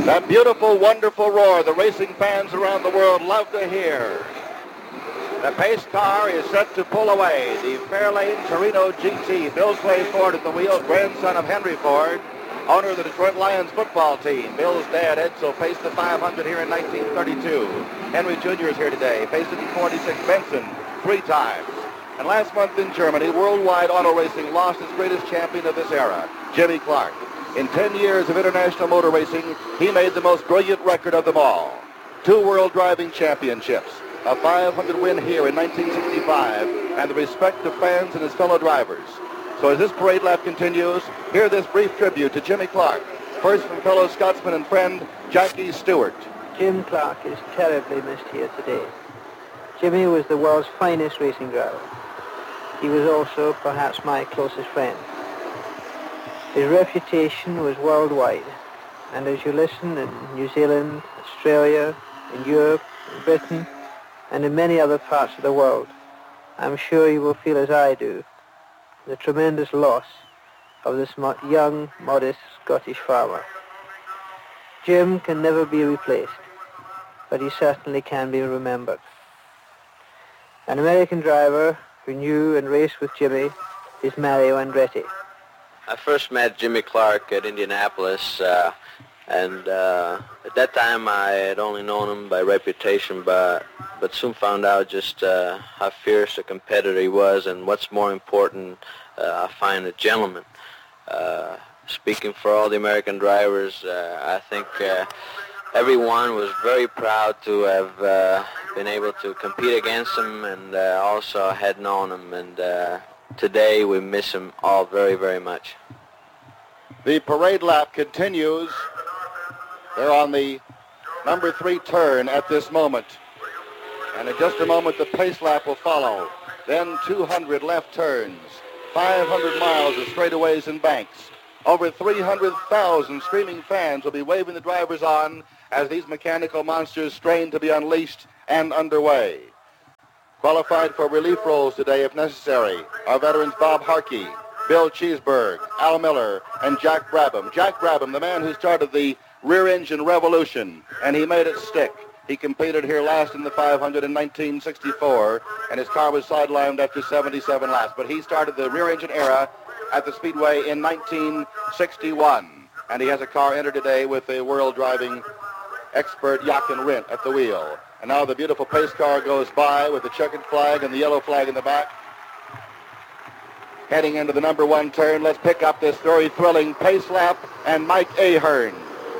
That beautiful, wonderful roar the racing fans around the world love to hear. The pace car is set to pull away. The Fairlane Torino GT. Bill Clay Ford at the wheel, grandson of Henry Ford, owner of the Detroit Lions football team. Bill's dad, Edsel, faced the 500 here in 1932. Henry Jr. is here today. Faced it in 46. Benson 3 times. And last month in Germany, Worldwide Auto Racing lost its greatest champion of this era, Jimmy Clark. In 10 years of international motor racing, he made the most brilliant record of them all. 2 World Driving Championships, a 500 win here in 1965, and the respect of fans and his fellow drivers. So as this parade lap continues, hear this brief tribute to Jimmy Clark. First from fellow Scotsman and friend, Jackie Stewart. Jim Clark is terribly missed here today. Jimmy was the world's finest racing driver. He was also perhaps my closest friend. His reputation was worldwide, and as you listen in New Zealand, Australia, in Europe, in Britain, and in many other parts of the world, I'm sure you will feel as I do, the tremendous loss of this young, modest Scottish farmer. Jim can never be replaced, but he certainly can be remembered. An American driver who knew and raced with Jimmy is Mario Andretti. I first met Jimmy Clark at Indianapolis, and at that time I had only known him by reputation, but soon found out just how fierce a competitor he was, and what's more important, I find a gentleman. Speaking for all the American drivers, I think everyone was very proud to have been able to compete against him, and also had known him, and today we miss him all very, very much. The parade lap continues. They're on the number 3 turn at this moment. And in just a moment, the pace lap will follow. Then 200 left turns, 500 miles of straightaways and banks. Over 300,000 screaming fans will be waving the drivers on as these mechanical monsters strain to be unleashed and underway. Qualified for relief roles today if necessary are veterans Bob Harkey, Bill Cheeseburg, Al Miller, and Jack Brabham. Jack Brabham, the man who started the rear-engine revolution, and he made it stick. He competed here last in the 500 in 1964, and his car was sidelined after 77 laps. But he started the rear-engine era at the Speedway in 1961, and he has a car entered today with a world driving expert Jochen Rindt at the wheel. And now the beautiful pace car goes by with the checkered flag and the yellow flag in the back. Heading into the number 1 turn, let's pick up this very thrilling pace lap and Mike Ahern.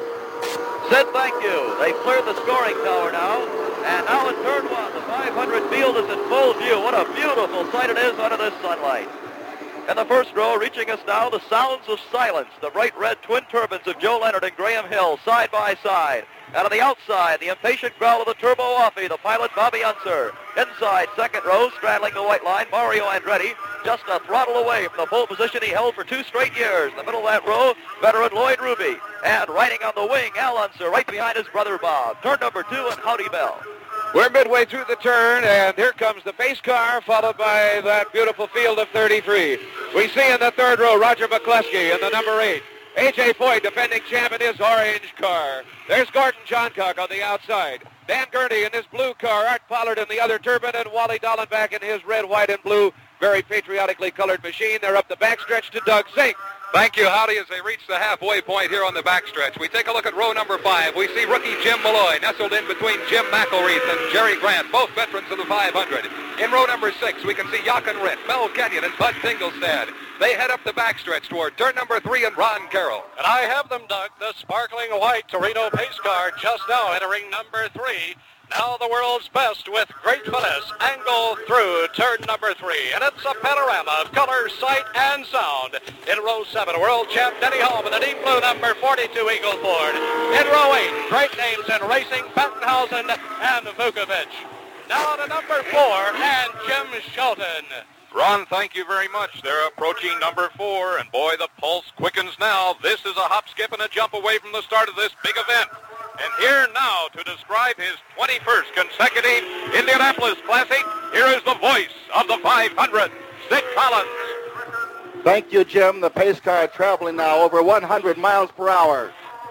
Sid, thank you. They've cleared the scoring tower now. And now in turn 1, the 500 field is in full view. What a beautiful sight it is under this sunlight. In the first row, reaching us now, the sounds of silence. The bright red twin turbines of Joe Leonard and Graham Hill, side by side. And on the outside, the impatient growl of the Turbo Offie, the pilot Bobby Unser. Inside, second row, straddling the white line, Mario Andretti, just a throttle away from the pole position he held for 2 straight years. In the middle of that row, veteran Lloyd Ruby. And riding on the wing, Al Unser, right behind his brother Bob. Turn number 2 and Howdy Bell. We're midway through the turn, and here comes the pace car, followed by that beautiful field of 33. We see in the third row Roger McCluskey in the number 8. A.J. Foyt, defending champ in his orange car. There's Gordon Johncock on the outside. Dan Gurney in his blue car, Art Pollard in the other turbine, and Wally Dallenbach in his red, white, and blue, very patriotically colored machine. They're up the backstretch to Doug Zink. Thank you, Howdy, as they reach the halfway point here on the backstretch. We take a look at row number 5. We see rookie Jim Malloy nestled in between Jim McElreath and Jerry Grant, both veterans of the 500. In row number 6, we can see Jochen Rindt, Mel Kenyon, and Bud Dingelstad. They head up the backstretch toward turn number 3 and Ron Carroll. And I have them, Doug, the sparkling white Torino pace car just now entering number 3. Now the world's best with great finesse angle through turn number 3. And it's a panorama of color, sight, and sound. In row 7, world champ Denny Hulme in the deep blue number 42 Eagle Ford. In row 8, great names in racing, Bettenhausen and Vukovic. Now to number 4 and Jim Shelton. Ron, thank you very much. They're approaching number 4, and boy, the pulse quickens now. This is a hop, skip, and a jump away from the start of this big event. And here now to describe his 21st consecutive Indianapolis Classic, here is the voice of the 500, Sid Collins. Thank you, Jim. The pace car traveling now over 100 miles per hour.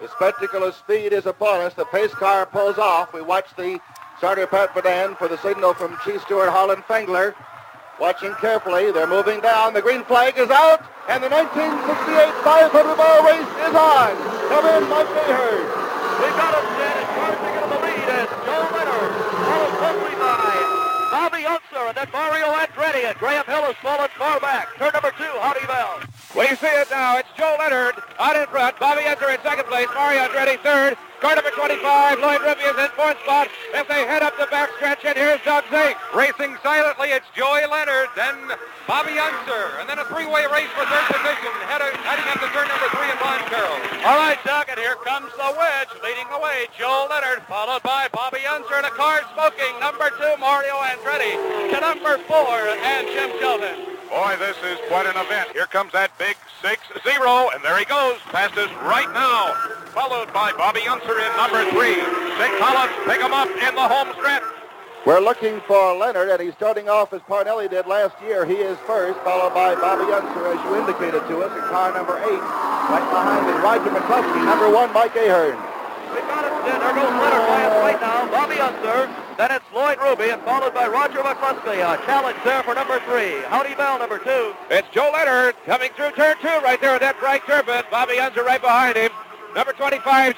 The spectacle of speed is upon us. The pace car pulls off. We watch the starter Pat Verdun for the signal from Chief Steward Harlan Fengler. Watching carefully. They're moving down. The green flag is out. And the 1968 500-mile race is on. Come in, Mike Ahern. We got him, Sid. It's charging into the lead is Joe Leonard. Followed closely by Bobby Unser, and then Mario Andretti. And Graham Hill has fallen far back. Turn number 2, Howdy Bell. We see it now. It's Joe Leonard out in front. Bobby Unser in second place. Mario Andretti third. Car number 25, Lloyd Ruby is in fourth spot as they head up the backstretch, and here's Doug Zink. Racing silently, it's Joey Leonard, then Bobby Unser, and then a three-way race for third position, heading up to turn number 3 in Ron Carroll. All right, Doug, and here comes the wedge. Leading the way, Joe Leonard, followed by Bobby Unser, and a car smoking. Number 2, Mario Andretti, to number 4, and Jim Sheldon. Boy, this is quite an event. Here comes that big 6-0, and there he goes, past us right now. Followed by Bobby Unser in number 3. Sid Collins pick him up in the home stretch. We're looking for Leonard, and he's starting off as Parnelli did last year. He is first, followed by Bobby Unser, as you indicated to us, in car number 8. Right behind is Roger McCluskey, number 1, Mike Ahern. We got it, Sid. There goes Leonard by his right now. Bobby Unser. Then it's Lloyd Ruby, and followed by Roger McCluskey. A challenge there for number 3. Howdy Bell, number 2. It's Joe Leonard coming through turn 2 right there with that bright turbine. Bobby Unser right behind him. Number 25,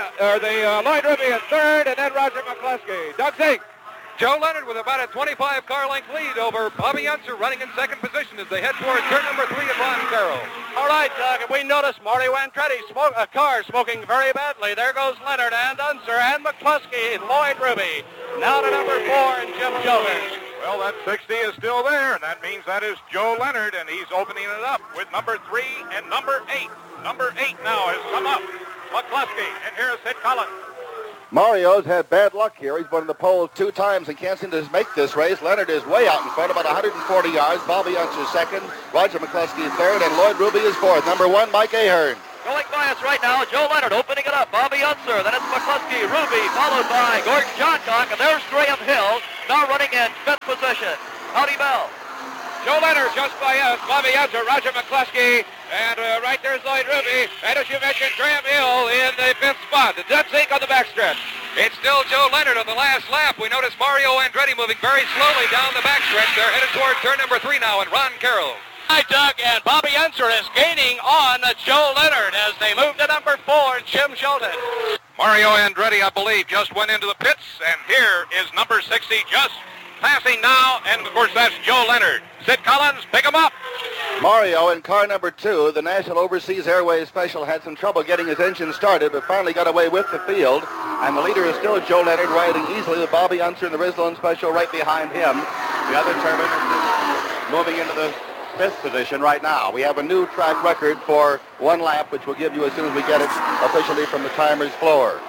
Lloyd Ruby in third, and then Roger McCluskey. Doug Zink. Joe Leonard with about a 25 car length lead over Bobby Unser, running in second position as they head towards turn number 3 at Ron Carroll. All right, Doug, and we noticed Mario Andretti car smoking very badly. There goes Leonard and Unser and McCluskey, Lloyd Ruby. Now to number 4 and Jim Sheldon. Well, that 60 is still there, and that means that is Joe Leonard, and he's opening it up with number 3 and number 8. Number 8 now has come up. McCluskey, and here's Sid Collins. Mario's had bad luck here. He's been in the pole 2 times and can't seem to make this race. Leonard is way out in front, about 140 yards. Bobby Unser second, Roger McCluskey third, and Lloyd Ruby is fourth. Number 1, Mike Ahern. Going by us right now, Joe Leonard opening it up. Bobby Unser, then it's McCluskey, Ruby, followed by Gordon Johncock, and there's Graham Hill, now running in 5th position. Howdy Bell. Joe Leonard just by us, Bobby Unser, Roger McCluskey, and right there's Lloyd Ruby. And as you mentioned, Graham Hill in the 5th spot. The Doug Zink on the backstretch. It's still Joe Leonard on the last lap. We notice Mario Andretti moving very slowly down the backstretch. They're headed toward turn number 3 now, and Ron Carroll. Hi, Doug, and Bobby Unser is gaining on Joe Leonard as they move to number 4 and Jim Sheldon. Mario Andretti, I believe, just went into the pits, and here is number 60 just passing now, and of course that's Joe Leonard. Sid Collins, pick him up. Mario in car number 2, the National Overseas Airways Special, had some trouble getting his engine started, but finally got away with the field. And the leader is still Joe Leonard, riding easily with Bobby Unser in the Rizlone Special right behind him. The other turbine moving into the 5th position right now. We have a new track record for 1 lap, which we'll give you as soon as we get it officially from the timer's floor.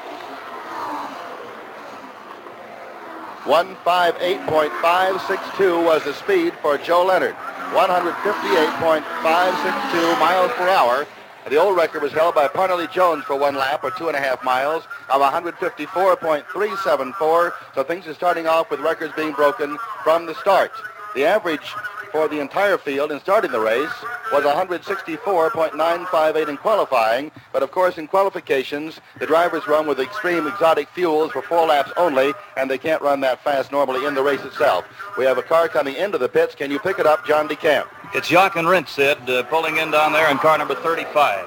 158.562 was the speed for Joe Leonard. 158.562 miles per hour. The old record was held by Parnelli Jones for 1 lap, or 2.5 miles, of 154.374. So things are starting off with records being broken from the start. The average for the entire field in starting the race was 164.958 in qualifying, but of course in qualifications the drivers run with extreme exotic fuels for 4 laps only, and they can't run that fast normally in the race itself. We have a car coming into the pits. Can you pick it up, John DeCamp? It's Jochen Rindt, Sid, pulling in down there in car number 35.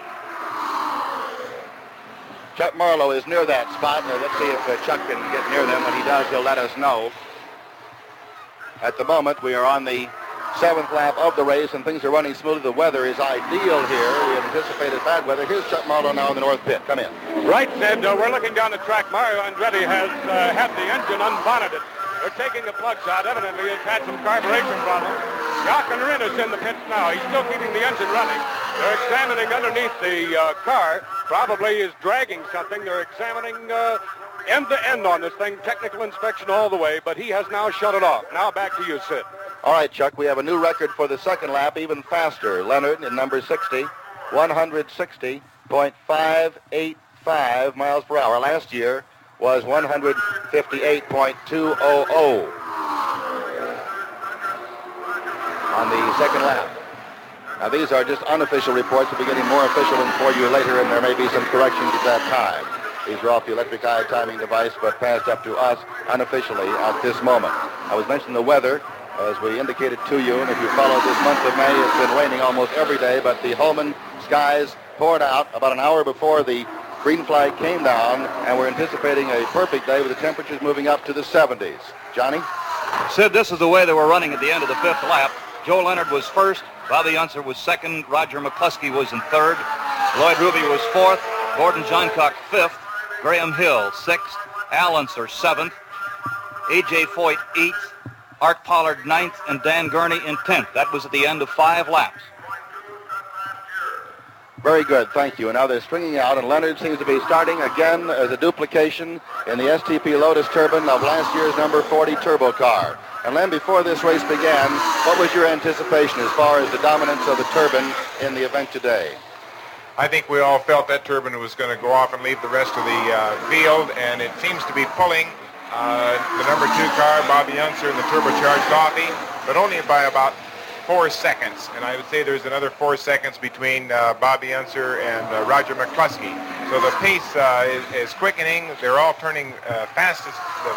Chuck Marlowe is near that spot. Let's see if Chuck can get near them. When he does, he'll let us know. At the moment, we are on the 7th lap of the race, and things are running smoothly. The weather is ideal here. We anticipated bad weather. Here's Chuck Marlowe now in the north pit. Come in. Right, Sid. We're looking down the track. Mario Andretti has had the engine unbonneted. They're taking the plugs out. Evidently, it's had some carburation problems. Jochen Rindt is in the pits now. He's still keeping the engine running. They're examining underneath the car. Probably is dragging something. They're examining end to end on this thing, technical inspection all the way, but he has now shut it off. Now back to you, Sid. All right, Chuck, we have a new record for the 2nd lap, even faster. Leonard in number 60, 160.585 miles per hour. Last year was 158.200 on the 2nd lap. Now, these are just unofficial reports. We'll be getting more official ones for you later, and there may be some corrections at that time. These are off the electric eye timing device, but passed up to us unofficially at this moment. I was mentioning the weather, as we indicated to you, and if you followed this month of May, it's been raining almost every day, but the Holman skies poured out about an hour before the green flag came down, and we're anticipating a perfect day with the temperatures moving up to the 70s. Johnny? Sid, this is the way they were running at the end of the fifth lap. Joe Leonard was first, Bobby Unser was second, Roger McCluskey was in third, Lloyd Ruby was fourth, Gordon Johncock fifth, Graham Hill sixth, Al Unser seventh, A.J. Foyt eighth, Art Pollard ninth, and Dan Gurney in 10th. That was at the end of 5 laps. Very good, thank you. And now they're stringing out, and Leonard seems to be starting again as a duplication in the STP Lotus turbine of last year's number 40 turbo car. And Len, before this race began, what was your anticipation as far as the dominance of the turbine in the event today? I think we all felt that turbine was going to go off and leave the rest of the field, and it seems to be pulling the number 2 car, Bobby Unser, and the turbocharged Offie, but only by about 4 seconds. And I would say there's another 4 seconds between Bobby Unser and Roger McCluskey. So the pace is quickening. They're all turning as fast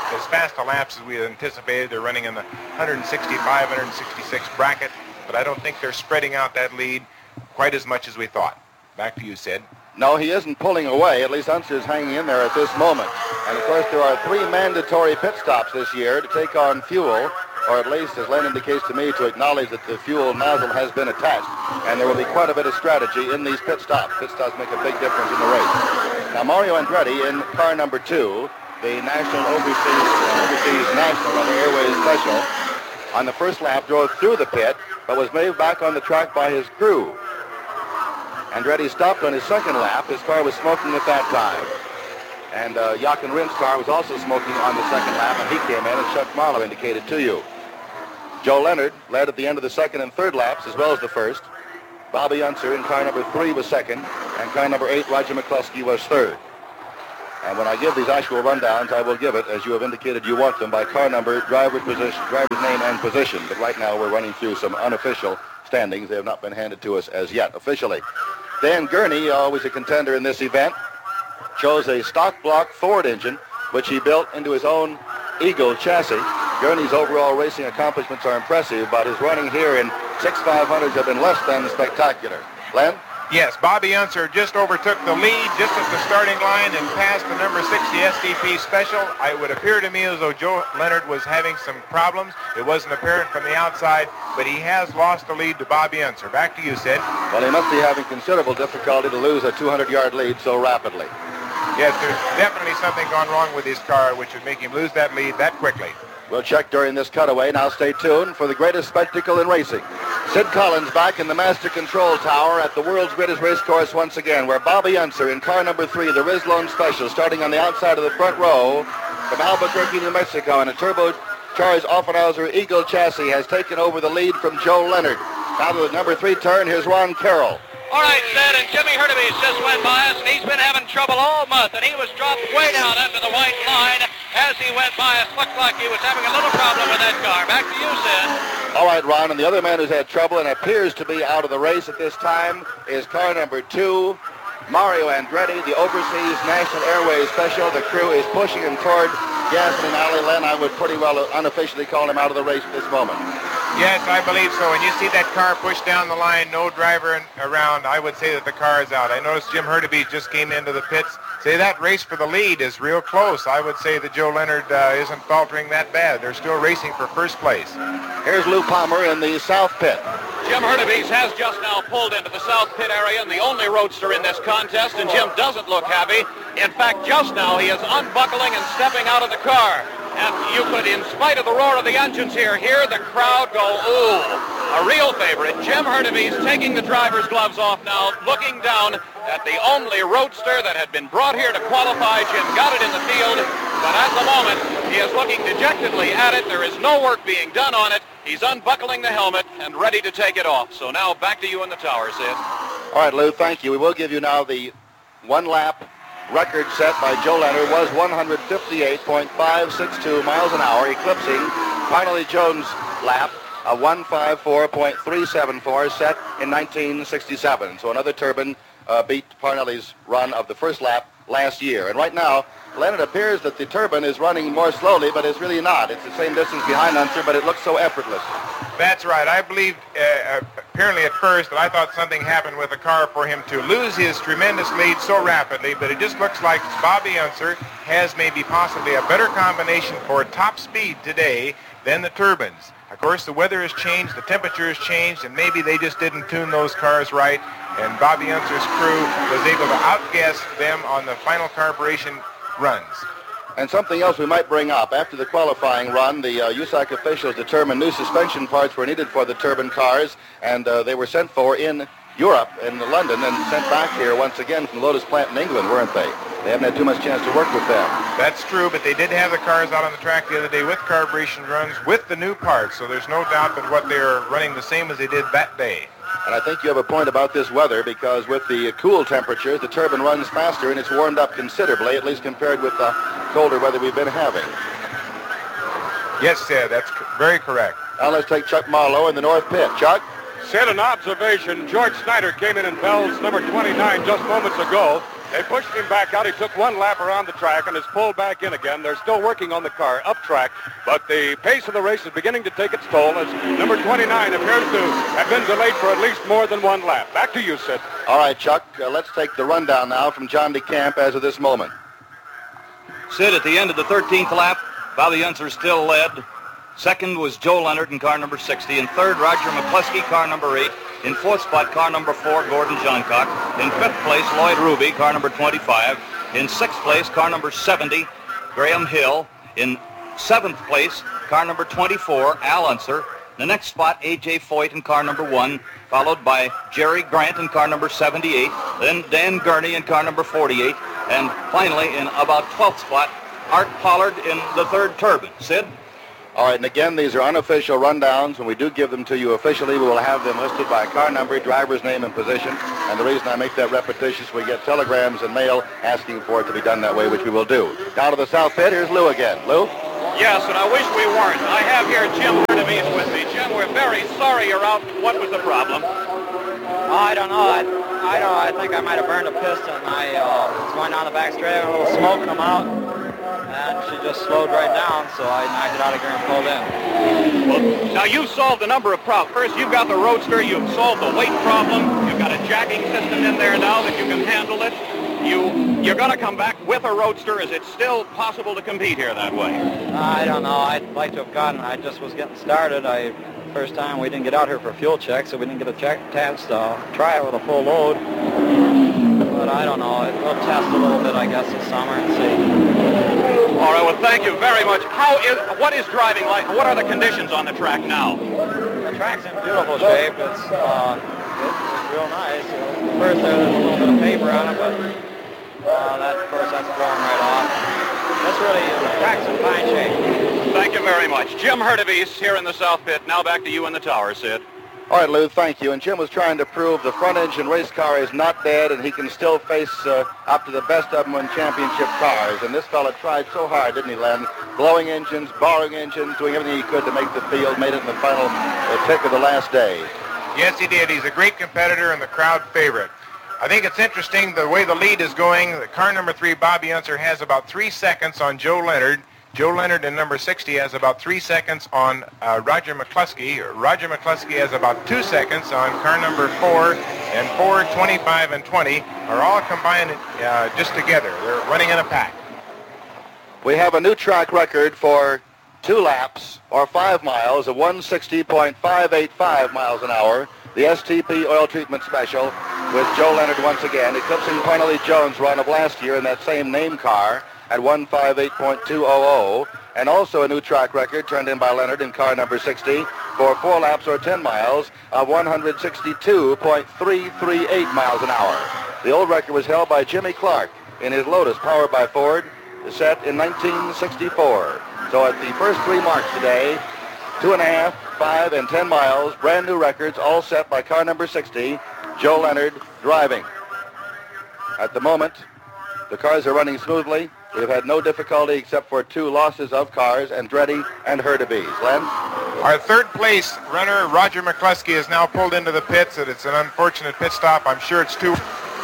a laps as we had anticipated. They're running in the 165, 166 bracket, but I don't think they're spreading out that lead quite as much as we thought. Back to you, Sid. No, he isn't pulling away. At least Unser's hanging in there at this moment. And, of course, there are 3 mandatory pit stops this year to take on fuel, or at least, as Len indicates to me, to acknowledge that the fuel nozzle has been attached. And there will be quite a bit of strategy in these pit stops. Pit stops make a big difference in the race. Now, Mario Andretti in car number 2, the National Overseas National Airways Special, on the first lap drove through the pit, but was moved back on the track by his crew. Andretti stopped on his second lap. His car was smoking at that time. And Jochen Rindt's car was also smoking on the second lap, and he came in, as Chuck Marlowe indicated to you. Joe Leonard led at the end of the second and third laps, as well as the first. Bobby Unser in car number 3 was second, and car number 8, Roger McCluskey, was third. And when I give these actual rundowns, I will give it, as you have indicated you want them, by car number, driver's name, and position. But right now we're running through some unofficial standings. They have not been handed to us as yet officially. Dan Gurney, always a contender in this event, chose a stock block Ford engine, which he built into his own Eagle chassis. Gurney's overall racing accomplishments are impressive, but his running here in 6.500s have been less than spectacular. Len? Yes, Bobby Unser just overtook the lead just at the starting line and passed the number 60 STP Special. It would appear to me as though Joe Leonard was having some problems. It wasn't apparent from the outside, but he has lost the lead to Bobby Unser. Back to you, Sid. Well, he must be having considerable difficulty to lose a 200-yard lead so rapidly. Yes, there's definitely something gone wrong with his car, which would make him lose that lead that quickly. We'll check during this cutaway. Now stay tuned for the greatest spectacle in racing. Sid Collins back in the Master Control Tower at the world's greatest race course once again, where Bobby Unser in car number 3, the Rizlone Special, starting on the outside of the front row from Albuquerque, New Mexico, and a turbocharged Offenhauser Eagle chassis has taken over the lead from Joe Leonard. Now to the number 3 turn, here's Ron Carroll. All right, Sid, and Jimmy Hurtubise just went by us, and he's been having trouble all month, and he was dropped way down under the white line as he went by us. Looked like he was having a little problem with that car. Back to you, Sid. All right, Ron, and the other man who's had trouble and appears to be out of the race at this time is car number 2, Mario Andretti, the Overseas National Airways Special. The crew is pushing him toward Gasoline Alley. Len, I would pretty well unofficially call him out of the race at this moment. Yes, I believe so. When you see that car push down the line, no driver around, I would say that the car is out. I noticed Jim Hurtubise just came into the pits. Say that race for the lead is real close. I would say that Joe Leonard isn't faltering that bad. They're still racing for first place. Here's Lou Palmer in the south pit. Jim Hurtubise has just now pulled into the south pit area, and the only roadster in this contest, and Jim doesn't look happy. In fact, just now he is unbuckling and stepping out of the car. And you could, in spite of the roar of the engines here, hear the crowd go, ooh. A real favorite, Jim Hurtubise, taking the driver's gloves off now, looking down at the only roadster that had been brought here to qualify. Jim got it in the field, but at the moment, he is looking dejectedly at it. There is no work being done on it. He's unbuckling the helmet and ready to take it off. So now back to you in the tower, Sid. All right, Lou, thank you. We will give you now the one-lap record set by Joe Leonard was 158.562 miles an hour, eclipsing Finally Jones' lap of 154.374 set in 1967. So another turbine beat Parnelli's run of the first lap last year. And right now, Leonard, appears that the turbine is running more slowly, but it's really not. It's the same distance behind Unser, but it looks so effortless. That's right. I believed, apparently at first, that I thought something happened with the car for him to lose his tremendous lead so rapidly, but it just looks like Bobby Unser has maybe possibly a better combination for top speed today than the turbines. Of course, the weather has changed, the temperature has changed, and maybe they just didn't tune those cars right, and Bobby Unser's crew was able to outguess them on the final carburation runs. And something else we might bring up. After the qualifying run, the USAC officials determined new suspension parts were needed for the turbine cars, and they were sent for in Europe, in London, and sent back here once again from the Lotus plant in England, weren't they? They haven't had too much chance to work with them. That's true, but they did have the cars out on the track the other day with carburation runs with the new parts, so there's no doubt that what they're running the same as they did that day. And I think you have a point about this weather, because with the cool temperatures, the turbine runs faster, and it's warmed up considerably, at least compared with the colder weather we've been having. Yes, Sid, that's very correct. Now let's take Chuck Marlowe in the north pit. Chuck? Sid, an observation. George Snyder came in Bell's number 29 just moments ago. They pushed him back out. He took one lap around the track and is pulled back in again. They're still working on the car up track, but the pace of the race is beginning to take its toll as number 29 appears to have been delayed for at least more than one lap. Back to you, Sid. All right, Chuck, let's take the rundown now from John DeCamp as of this moment. Sid, at the end of the 13th lap, Bobby Unser still led. Second was Joe Leonard in car number 60. In third, Roger McCluskey, car number 8. In fourth spot, car number 4, Gordon Johncock. In fifth place, Lloyd Ruby, car number 25. In sixth place, car number 70, Graham Hill. In seventh place, car number 24, Al Unser. The next spot, A.J. Foyt in car number 1, followed by Jerry Grant in car number 78. Then Dan Gurney in car number 48. And finally, in about 12th spot, Art Pollard in the third turbine. Sid? All right, and again, these are unofficial rundowns. When we do give them to you officially, we will have them listed by car number, driver's name, and position. And the reason I make that repetitious, we get telegrams and mail asking for it to be done that way, which we will do. Down to the south pit, here's Lou again. Lou? Yes, and I wish we weren't. I have here Jim Hurtubise with me. Jim, we're very sorry you're out. What was the problem? I don't know. I think I might have burned a piston. I was going down the back straight, a little smoke come out, and she just slowed right down, so I knocked it out of gear and pulled in. Well, now you've solved a number of problems. First, you've got the Roadster. You've solved the weight problem. You've got a jacking system in there now that you can handle it. You're going to come back with a Roadster. Is it still possible to compete here that way? I don't know. I'd like to have gotten. I just was getting started. First time we didn't get out here for fuel check, so we didn't get a chance to try it with a full load. But I don't know. We'll test a little bit, I guess, this summer and see. All right. Well, thank you very much. What is driving like? What are the conditions on the track now? The track's in beautiful shape. It's real nice. First there's a little bit of paper on it, but that's blowing right off. That's really, the track's in fine shape. Thank you very much. Jim Hurtubise here in the south pit. Now back to you in the tower, Sid. All right, Lou, thank you. And Jim was trying to prove the front-engine race car is not dead, and he can still face up to the best of them in championship cars. And this fella tried so hard, didn't he, Len? Blowing engines, borrowing engines, doing everything he could to make the field, made it in the final tick of the last day. Yes, he did. He's a great competitor and the crowd favorite. I think it's interesting the way the lead is going. The car number 3, Bobby Unser, has about 3 seconds on Joe Leonard. Joe Leonard in number 60 has about 3 seconds on Roger McCluskey. Roger McCluskey has about 2 seconds on car number 4, and 4, 25, and 20 are all combined just together. They're running in a pack. We have a new track record for 2 laps or 5 miles of 160.585 miles an hour. The STP oil treatment special with Joe Leonard once again, eclipsing Parnelli Jones' run of last year in that same name car at 158.200, and also a new track record turned in by Leonard in car number 60 for 4 laps or 10 miles of 162.338 miles an hour. The old record was held by Jimmy Clark in his Lotus powered by Ford, set in 1964. So at the first 3 marks today, 2.5, 5, and 10 miles, brand new records, all set by car number 60, Joe Leonard driving. At the moment, the cars are running smoothly. We've had no difficulty except for 2 losses of cars, Andretti and Hurtubise. Len? Our third place runner, Roger McCluskey, is now pulled into the pits. It's an unfortunate pit stop. I'm sure it's too...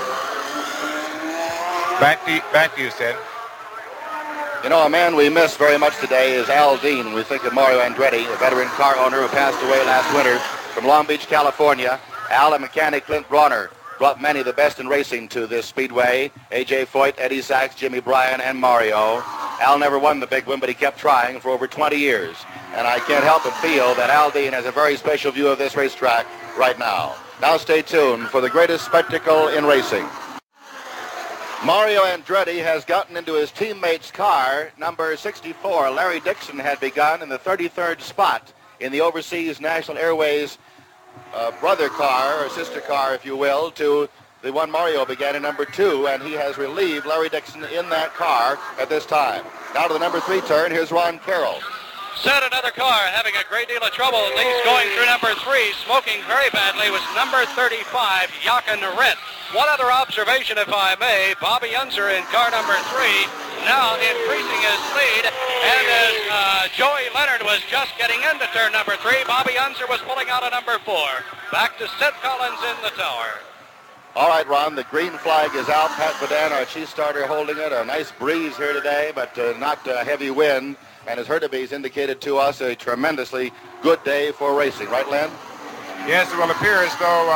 Back to you, Sid. You know, a man we miss very much today is Al Dean. We think of Mario Andretti, a veteran car owner who passed away last winter from Long Beach, California. Al and mechanic Clint Bronner brought many of the best in racing to this speedway. A.J. Foyt, Eddie Sachs, Jimmy Bryan, and Mario. Al never won the big one, but he kept trying for over 20 years. And I can't help but feel that Al Dean has a very special view of this racetrack right now. Now stay tuned for the greatest spectacle in racing. Mario Andretti has gotten into his teammate's car. Number 64, Larry Dixon, had begun in the 33rd spot in the Overseas National Airways brother car, or sister car, if you will, to the one Mario began in number 2, and he has relieved Larry Dixon in that car at this time. Now to the number 3 turn, here's Ron Carroll. Set another car having a great deal of trouble, at least going through number 3, smoking very badly, was number 35, Jochen Rindt. One other observation, if I may, Bobby Unser in car number 3, now increasing his lead, and as Joey Leonard was just getting into turn number 3, Bobby Unser was pulling out of number 4. Back to Sid Collins in the tower. All right, Ron, the green flag is out. Pat Badan, our chief starter, holding it. A nice breeze here today, but not a heavy wind. And as Hurtubise indicated to us, a tremendously good day for racing. Right, Len? Yes, it will appear as though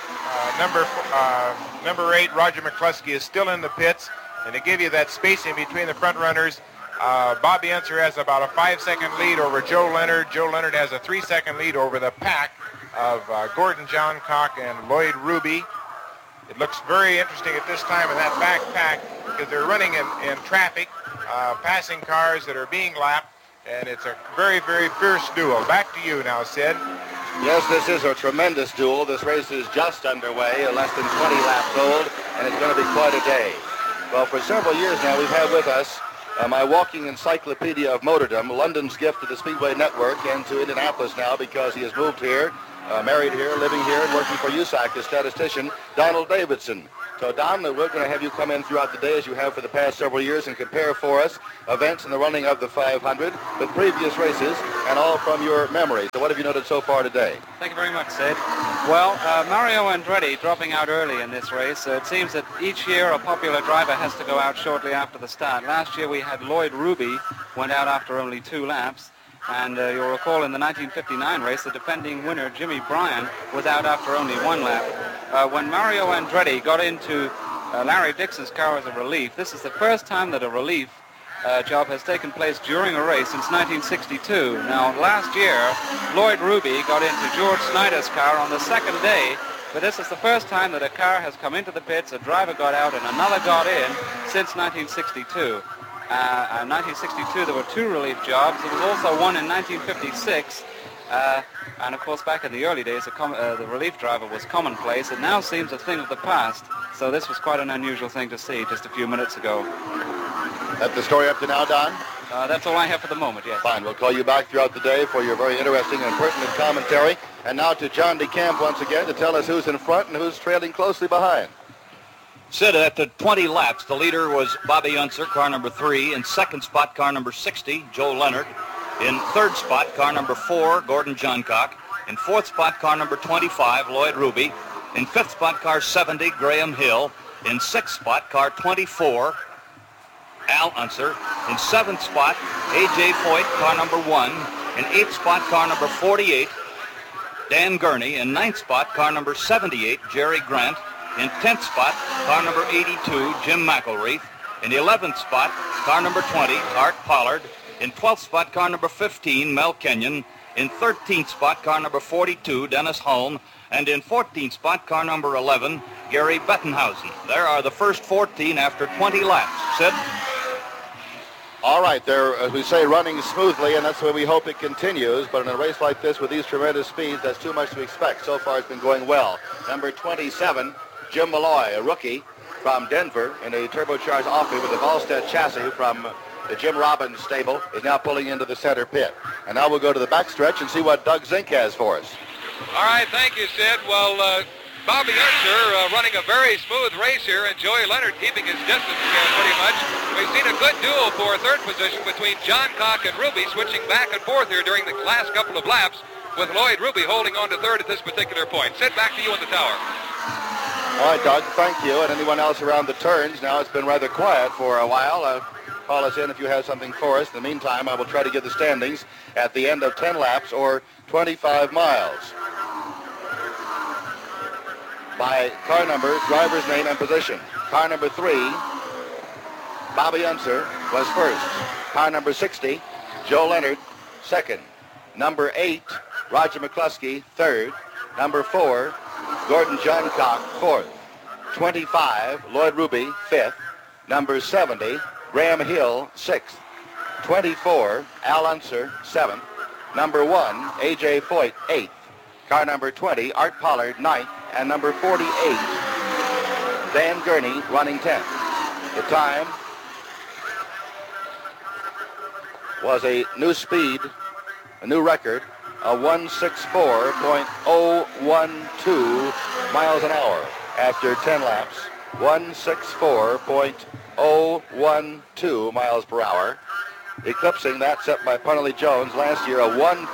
number 8, Roger McCluskey, is still in the pits. And to give you that spacing between the front runners, Bobby Unser has about a 5-second lead over Joe Leonard. Joe Leonard has a 3-second lead over the pack of Gordon Johncock and Lloyd Ruby. It looks very interesting at this time in that back pack because they're running in traffic, passing cars that are being lapped, and it's a very, very fierce duel. Back to you now, Sid. Yes, this is a tremendous duel. This race is just underway, less than 20 laps old, and it's going to be quite a day. Well, for several years now, we've had with us my walking encyclopedia of motordom, London's gift to the Speedway Network and to Indianapolis now because he has moved here, married here, living here, and working for USAC as statistician, Donald Davidson. So, Don, we're going to have you come in throughout the day as you have for the past several years and compare for us events in the running of the 500 with previous races and all from your memory. So what have you noted so far today? Thank you very much, Sid. Well, Mario Andretti dropping out early in this race. It seems that each year a popular driver has to go out shortly after the start. Last year we had Lloyd Ruby, went out after only 2 laps. And you'll recall in the 1959 race, the defending winner, Jimmy Bryan, was out after only 1 lap. When Mario Andretti got into Larry Dixon's car as a relief, this is the first time that a relief job has taken place during a race since 1962. Now, last year, Lloyd Ruby got into George Snyder's car on the 2nd day, but this is the first time that a car has come into the pits, a driver got out, and another got in since 1962. In 1962, there were 2 relief jobs. There was also one in 1956. And, of course, back in the early days, the relief driver was commonplace. It now seems a thing of the past. So this was quite an unusual thing to see just a few minutes ago. That's the story up to now, Don? That's all I have for the moment, yes. Fine. We'll call you back throughout the day for your very interesting and pertinent commentary. And now to John DeCamp once again to tell us who's in front and who's trailing closely behind. Sid, after 20 laps, the leader was Bobby Unser, car number 3. In 2nd spot, car number 60, Joe Leonard. In 3rd spot, car number 4, Gordon Johncock. In 4th spot, car number 25, Lloyd Ruby. In 5th spot, car 70, Graham Hill. In 6th spot, car 24, Al Unser. In 7th spot, A.J. Foyt, car number 1. In 8th spot, car number 48, Dan Gurney. In 9th spot, car number 78, Jerry Grant. In 10th spot, car number 82, Jim McElreath. In the 11th spot, car number 20, Art Pollard. In 12th spot, car number 15, Mel Kenyon. In 13th spot, car number 42, Dennis Hulme. And in 14th spot, car number 11, Gary Bettenhausen. There are the first 14 after 20 laps. Sid? All right, they're, as we say, running smoothly, and that's the way we hope it continues. But in a race like this with these tremendous speeds, that's too much to expect. So far, it's been going well. Number 27, Jim Malloy, a rookie from Denver in a turbocharged Offie with a Volstead chassis from the Jim Robbins stable, is now pulling into the center pit. And now we'll go to the backstretch and see what Doug Zink has for us. All right, thank you, Sid. Well, Bobby Unser running a very smooth race here, and Joey Leonard keeping his distance pretty much. We've seen a good duel for third position between John Cock and Ruby, switching back and forth here during the last couple of laps, with Lloyd Ruby holding on to third at this particular point. Sid, back to you in the tower. All right, Doug, thank you. And anyone else around the turns? Now it's been rather quiet for a while. Call us in if you have something for us. In the meantime, I will try to give the standings at the end of 10 laps or 25 miles. By car number, driver's name, and position. Car number 3, Bobby Unser, was first. Car number 60, Joe Leonard, second. Number 8, Roger McCluskey, third. Number 4, Gordon Johncock, fourth. 25, Lloyd Ruby, fifth. Number 70, Graham Hill, sixth. 24, Al Unser, seventh. Number 1, A.J. Foyt, eighth. Car number 20, Art Pollard, ninth. And number 48, Dan Gurney, running 10th. The time was a new speed, a new record, of 164.012 miles an hour after 10 laps. 164.012 miles per hour, eclipsing that set by Punley Jones last year, a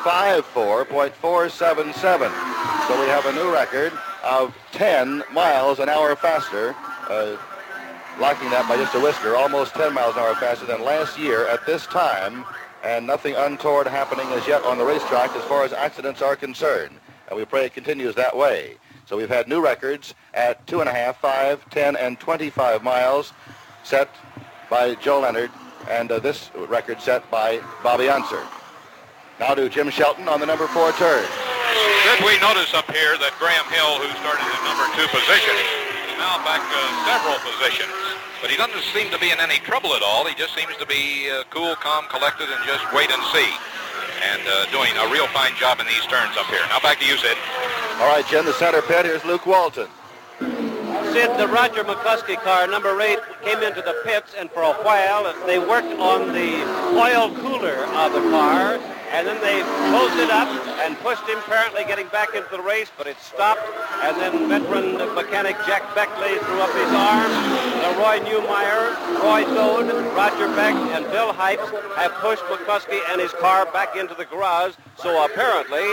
154.477. So we have a new record of 10 miles an hour faster, locking that by just a whisker, almost 10 miles an hour faster than last year at this time, and nothing untoward happening as yet on the racetrack as far as accidents are concerned. And we pray it continues that way. So we've had new records at 2.5, 5, 10, and 25 miles set by Joe Leonard, and this record set by Bobby Unser. Now to Jim Shelton on the number 4 turn. Did we notice up here that Graham Hill, who started in number 2 position, is now back several positions. But he doesn't seem to be in any trouble at all. He just seems to be cool, calm, collected, and just wait and see. And doing a real fine job in these turns up here. Now back to you, Sid. All right, Jim, the center pit. Here's Luke Walton. Sid, the Roger McCluskey car, number 8, came into the pits, and for a while they worked on the oil cooler of the car, and then they closed it up and pushed him, apparently getting back into the race, but it stopped, and then veteran mechanic Jack Beckley threw up his arm. Roy Newmeyer, Roy Dode, Roger Beck, and Bill Hypes have pushed McCluskey and his car back into the garage, so apparently